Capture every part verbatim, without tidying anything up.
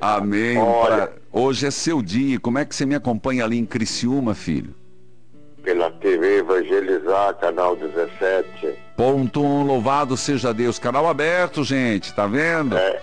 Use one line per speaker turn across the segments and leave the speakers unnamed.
Amém.
Olha,
Pra... Hoje é seu dia. Como é que você me acompanha ali em Criciúma, filho?
pela T V Evangelizar, canal dezessete.
Ponto um, louvado seja Deus. Canal aberto, gente, tá vendo?
É,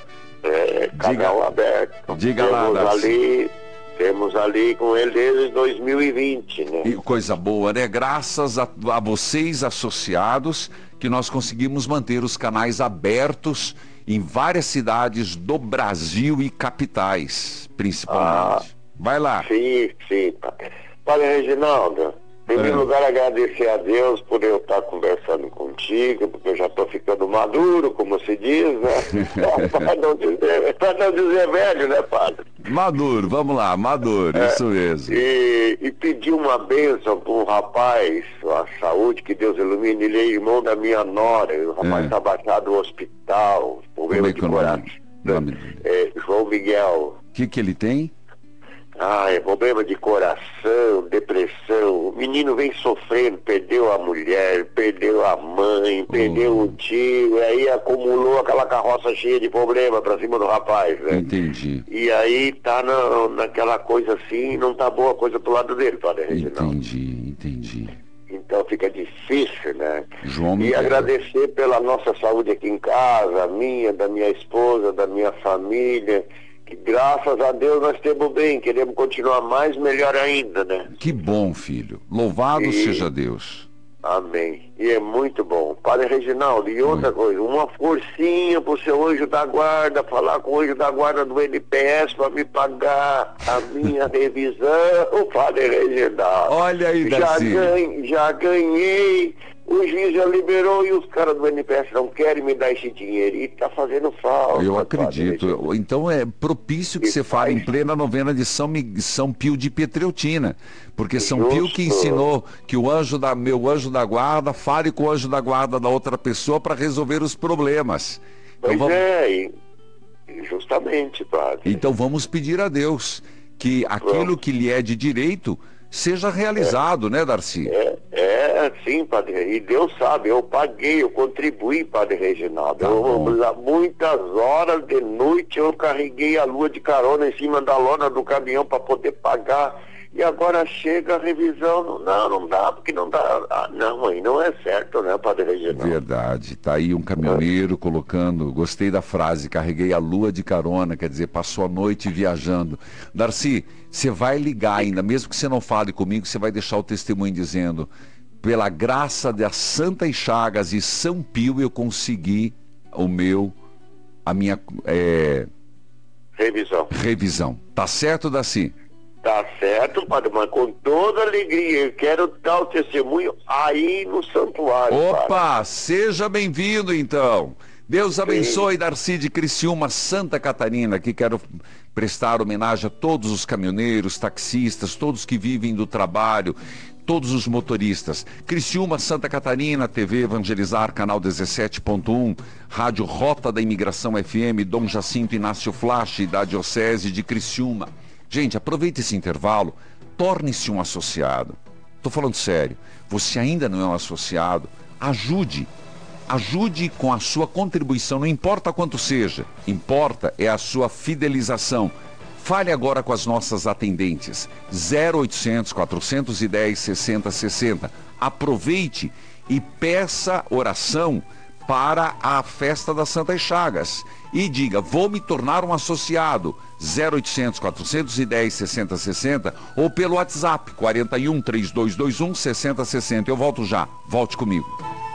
é canal
Diga-
aberto.
diga lá,
temos
Darcy.
ali, temos ali com ele desde dois mil e vinte, né?
E coisa boa, né? Graças a, a vocês associados que nós conseguimos manter os canais abertos em várias cidades do Brasil e capitais, principalmente. Vai lá.
Sim, sim. Padre Reginaldo, em primeiro
É.
lugar agradecer a Deus por eu estar conversando contigo, porque eu já estou ficando maduro, como se diz, né? Para não dizer, para não dizer velho, né, padre?
Maduro, vamos lá, Maduro, isso mesmo.
E, e pedir uma bênção para um rapaz, a saúde, que Deus ilumine, ele é irmão da minha nora, o rapaz
É.
está baixado no hospital,
Como
problema
é
de
que é o nome?
coração.
Nome dele?
É, João Miguel.
O que que ele tem?
Ah, é problema de coração, depressão. O menino vem sofrendo, perdeu a mulher, perdeu a mãe, perdeu o tio, e aí acumulou aquela carroça cheia de problema pra cima do rapaz, né?
Entendi,
E aí tá na, naquela coisa assim, não tá boa coisa pro lado dele, Padre Reginaldo.
entendi, entendi.
Então fica difícil, né?
João
E
Miguel.
agradecer pela nossa saúde aqui em casa, a minha, da minha esposa, da minha família, que graças a Deus nós temos bem, queremos continuar mais, melhor ainda, né?
Que bom, filho. Louvado
E-
seja Deus.
Amém. E é muito bom. Padre Reginaldo, e outra coisa, uma forcinha pro seu anjo da guarda, falar com o anjo da guarda do N P S para me pagar a minha revisão, Padre Reginaldo.
Olha aí,
já,
Darcy.
ganhei, já ganhei, o juiz já liberou e os caras do N P S não querem me dar esse dinheiro. E tá fazendo falta.
Eu
Padre
acredito.
Reginaldo.
Então é propício que
E
você fale
faz-
em plena novena de São, Mi- São Pio de Pietreutina. Porque São
Justo.
Pio que ensinou que o anjo da, meu anjo da guarda fale com o anjo da guarda da outra pessoa para resolver os problemas. Então
Pois
vamos,
é, e- e justamente, Padre.
então vamos pedir a Deus que aquilo
Vamos.
que lhe é de direito seja realizado, né, Darcy?
É, é, sim, Padre. E Deus sabe, eu paguei, eu contribuí, Padre Reginaldo.
Tá
eu,
bom.
lá, muitas horas de noite eu carreguei a lua de carona em cima da lona do caminhão para poder pagar. E agora chega a revisão. Não, não, não dá, porque não dá. Ah, não, aí não é certo, né, Padre Reginaldo?
Verdade, tá aí um caminhoneiro colocando, gostei da frase, carreguei a lua de carona, quer dizer, passou a noite viajando. Darcy, você vai ligar ainda, mesmo que você não fale comigo, você vai deixar o testemunho dizendo, pela graça das Santas Chagas e São Pio eu consegui o meu, a minha é,
Revisão.
revisão. Tá certo, Darcy?
Tá certo, Padre, mas com toda alegria. Eu quero dar o testemunho aí no santuário, Padre.
Opa, seja bem-vindo então. Deus abençoe, Darcy de Criciúma, Santa Catarina. Aqui quero prestar homenagem a todos os caminhoneiros, taxistas, todos que vivem do trabalho, todos os motoristas. Criciúma, Santa Catarina, T V Evangelizar, canal dezessete ponto um, Rádio Rota da Imigração F M, Dom Jacinto Inácio Flash, da Diocese de Criciúma. Gente, aproveite esse intervalo, torne-se um associado. Estou falando sério, você ainda não é um associado, ajude. Ajude com a sua contribuição, não importa quanto seja, importa é a sua fidelização. Fale agora com as nossas atendentes, zero oitocentos, quatrocentos e dez, sessenta sessenta. Aproveite e peça oração para a festa das Santas Chagas. E diga, vou me tornar um associado, zero oitocentos, quatrocentos e dez, sessenta sessenta, ou pelo WhatsApp, quarenta e um, trinta e dois vinte e um, sessenta sessenta. Eu volto já, volte comigo.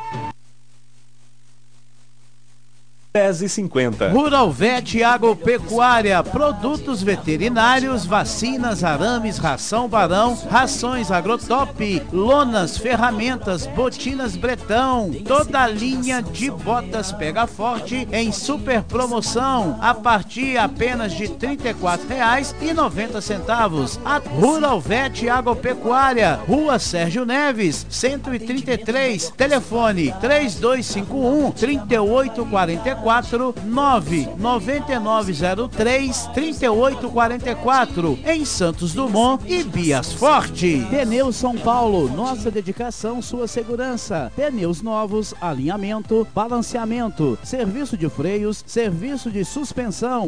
dez e cinquenta.
Rural Vet Agropecuária, produtos veterinários, vacinas, arames, ração Barão, rações Agrotop, lonas, ferramentas, botinas Bretão, toda a linha de botas Pega Forte em super promoção, a partir apenas de trinta e quatro reais e noventa centavos. A Rural Vet Agropecuária, Rua Sérgio Neves, cento e trinta e três, telefone três dois cinco um, três oito quatro quatro, nove nove nove zero três, três oito quatro quatro, em Santos Dumont e Bias Forte.
Pneus São Paulo, nossa dedicação, sua segurança. Pneus novos, alinhamento, balanceamento, serviço de freios, serviço de suspensão.